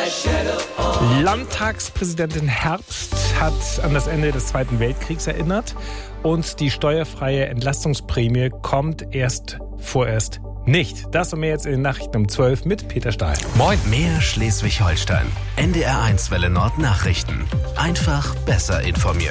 Landtagspräsidentin Herbst hat an das Ende des Zweiten Weltkriegs erinnert und die steuerfreie Entlastungsprämie kommt vorerst nicht. Das und mehr jetzt in den Nachrichten um 12 mit Peter Stahl. Moin, mehr Schleswig-Holstein. NDR1 Welle Nord Nachrichten. Einfach besser informiert.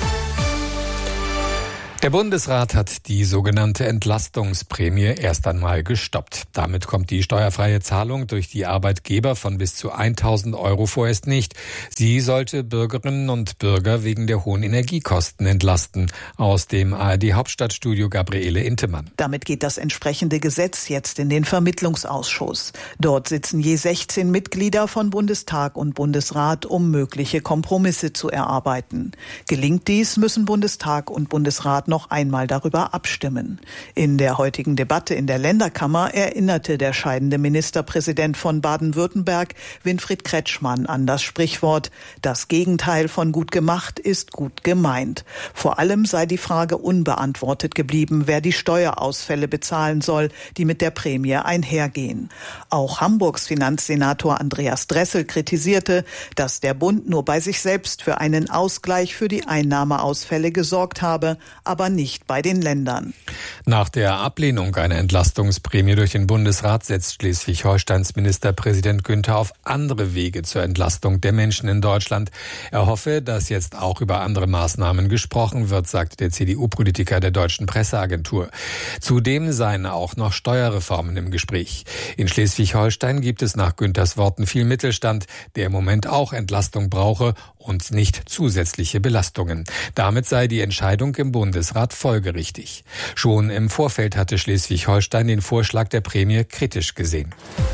Der Bundesrat hat die sogenannte Entlastungsprämie erst einmal gestoppt. Damit kommt die steuerfreie Zahlung durch die Arbeitgeber von bis zu 1.000 € vorerst nicht. Sie sollte Bürgerinnen und Bürger wegen der hohen Energiekosten entlasten. Aus dem ARD-Hauptstadtstudio Gabriele Intemann. Damit geht das entsprechende Gesetz jetzt in den Vermittlungsausschuss. Dort sitzen je 16 Mitglieder von Bundestag und Bundesrat, um mögliche Kompromisse zu erarbeiten. Gelingt dies, müssen Bundestag und Bundesrat noch einmal darüber abstimmen. In der heutigen Debatte in der Länderkammer erinnerte der scheidende Ministerpräsident von Baden-Württemberg, Winfried Kretschmann, an das Sprichwort: Das Gegenteil von gut gemacht ist gut gemeint. Vor allem sei die Frage unbeantwortet geblieben, wer die Steuerausfälle bezahlen soll, die mit der Prämie einhergehen. Auch Hamburgs Finanzsenator Andreas Dressel kritisierte, dass der Bund nur bei sich selbst für einen Ausgleich für die Einnahmeausfälle gesorgt habe, aber nicht bei den Ländern. Nach der Ablehnung einer Entlastungsprämie durch den Bundesrat setzt Schleswig-Holsteins Ministerpräsident Günther auf andere Wege zur Entlastung der Menschen in Deutschland. Er hoffe, dass jetzt auch über andere Maßnahmen gesprochen wird, sagte der CDU-Politiker der Deutschen Presseagentur. Zudem seien auch noch Steuerreformen im Gespräch. In Schleswig-Holstein gibt es nach Günthers Worten viel Mittelstand, der im Moment auch Entlastung brauche und nicht zusätzliche Belastungen. Damit sei die Entscheidung im Bundesrat folgerichtig. Schon im Vorfeld hatte Schleswig-Holstein den Vorschlag der Prämie kritisch gesehen.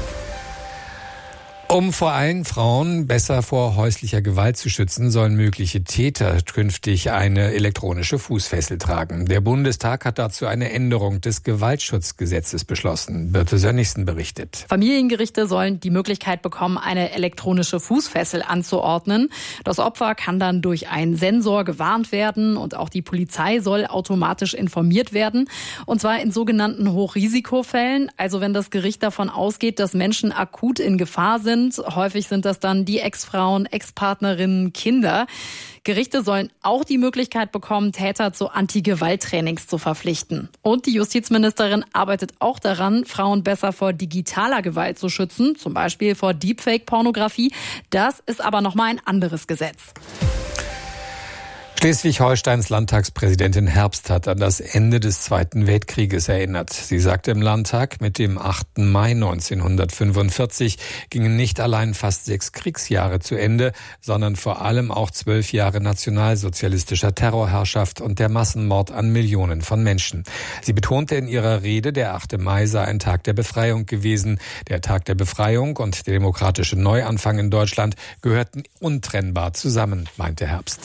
Um vor allem Frauen besser vor häuslicher Gewalt zu schützen, sollen mögliche Täter künftig eine elektronische Fußfessel tragen. Der Bundestag hat dazu eine Änderung des Gewaltschutzgesetzes beschlossen. Birte Sönnigsen berichtet. Familiengerichte sollen die Möglichkeit bekommen, eine elektronische Fußfessel anzuordnen. Das Opfer kann dann durch einen Sensor gewarnt werden und auch die Polizei soll automatisch informiert werden. Und zwar in sogenannten Hochrisikofällen, also wenn das Gericht davon ausgeht, dass Menschen akut in Gefahr sind. Häufig sind das dann die Ex-Frauen, Ex-Partnerinnen, Kinder. Gerichte sollen auch die Möglichkeit bekommen, Täter zu Anti-Gewalt-Trainings zu verpflichten. Und die Justizministerin arbeitet auch daran, Frauen besser vor digitaler Gewalt zu schützen, zum Beispiel vor Deepfake-Pornografie. Das ist aber nochmal ein anderes Gesetz. Schleswig-Holsteins Landtagspräsidentin Herbst hat an das Ende des Zweiten Weltkrieges erinnert. Sie sagte im Landtag, mit dem 8. Mai 1945 gingen nicht allein fast 6 Kriegsjahre zu Ende, sondern vor allem auch 12 Jahre nationalsozialistischer Terrorherrschaft und der Massenmord an Millionen von Menschen. Sie betonte in ihrer Rede, der 8. Mai sei ein Tag der Befreiung gewesen. Der Tag der Befreiung und der demokratische Neuanfang in Deutschland gehörten untrennbar zusammen, meinte Herbst.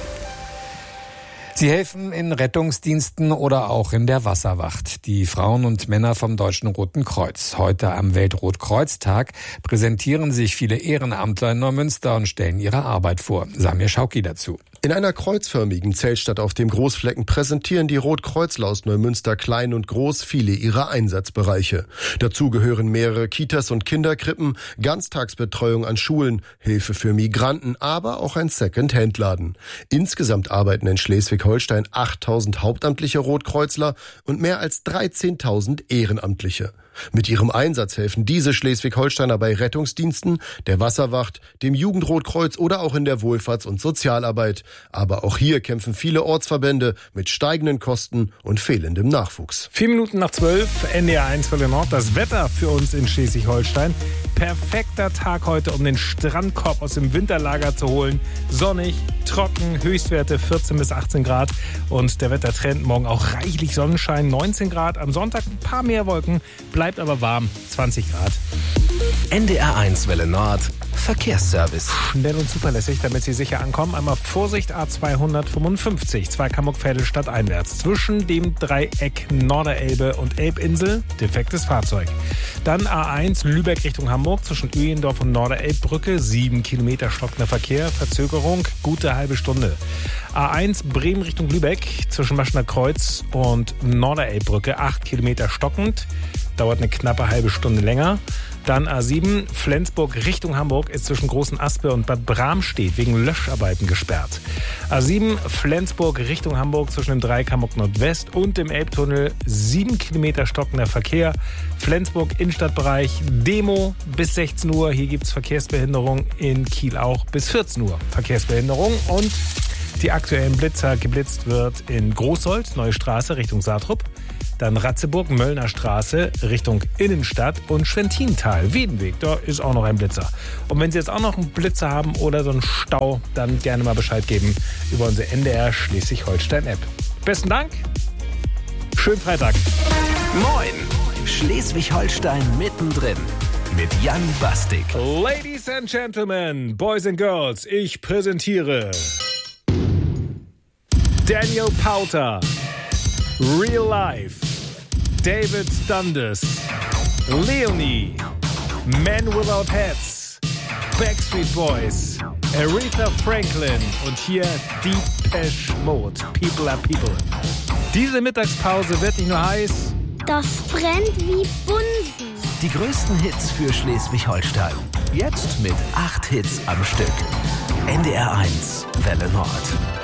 Sie helfen in Rettungsdiensten oder auch in der Wasserwacht. Die Frauen und Männer vom Deutschen Roten Kreuz. Heute am Weltrotkreuztag präsentieren sich viele Ehrenamtler in Neumünster und stellen ihre Arbeit vor. Samir Schauki dazu. In einer kreuzförmigen Zeltstadt auf dem Großflecken präsentieren die Rotkreuzler aus Neumünster klein und groß viele ihrer Einsatzbereiche. Dazu gehören mehrere Kitas und Kinderkrippen, Ganztagsbetreuung an Schulen, Hilfe für Migranten, aber auch ein Second-Hand-Laden. Insgesamt arbeiten in Schleswig-Holstein 8.000 hauptamtliche Rotkreuzler und mehr als 13.000 Ehrenamtliche. Mit ihrem Einsatz helfen diese Schleswig-Holsteiner bei Rettungsdiensten, der Wasserwacht, dem Jugendrotkreuz oder auch in der Wohlfahrts- und Sozialarbeit. Aber auch hier kämpfen viele Ortsverbände mit steigenden Kosten und fehlendem Nachwuchs. 4 Minuten nach 12, NDR1 Welle Nord. Das Wetter für uns in Schleswig-Holstein. Perfekter Tag heute, um den Strandkorb aus dem Winterlager zu holen. Sonnig, trocken, Höchstwerte 14 bis 18 Grad. Und der Wettertrend morgen auch reichlich Sonnenschein, 19 Grad. Am Sonntag ein paar mehr Wolken, bleibt aber warm, 20 Grad. NDR1 Welle Nord, Verkehrsservice. Schnell und zuverlässig, damit Sie sicher ankommen. Einmal Vorsicht A255, Zweikammuck-Velde stadteinwärts. Zwischen dem Dreieck Norderelbe und Elbinsel, defektes Fahrzeug. Dann A1 Lübeck Richtung Hamburg, zwischen Öhlendorf und Norderelbbrücke, 7 Kilometer stockender Verkehr, Verzögerung, gute halbe Stunde. A1 Bremen Richtung Lübeck, zwischen Maschner Kreuz und Norderelbbrücke, 8 Kilometer stockend. dauert eine knappe halbe Stunde länger. Dann A7 Flensburg Richtung Hamburg ist zwischen Großen Aspe und Bad Bramstedt wegen Löscharbeiten gesperrt. A7 Flensburg Richtung Hamburg zwischen dem Dreikamp Nordwest und dem Elbtunnel 7 Kilometer stockender Verkehr. Flensburg Innenstadtbereich Demo bis 16 Uhr. Hier gibt es Verkehrsbehinderung, in Kiel auch bis 14 Uhr Verkehrsbehinderung. Und die aktuellen Blitzer geblitzt wird in Großsold, Neue Straße Richtung Saatrup. Dann Ratzeburg, Möllner Straße Richtung Innenstadt und Schwentintal, Wiedenweg, da ist auch noch ein Blitzer. Und wenn Sie jetzt auch noch einen Blitzer haben oder so einen Stau, dann gerne mal Bescheid geben über unsere NDR Schleswig-Holstein-App. Besten Dank, schönen Freitag. Moin, Schleswig-Holstein mittendrin mit Jan Bastik. Ladies and Gentlemen, Boys and Girls, ich präsentiere Daniel Powter, Real Life, David Dundas, Leonie, Men Without Hats, Backstreet Boys, Aretha Franklin und hier Depeche Mode, People are People. Diese Mittagspause wird nicht nur heiß, das brennt wie Bunsen. Die größten Hits für Schleswig-Holstein. Jetzt mit 8 Hits am Stück. NDR 1, Welle Nord.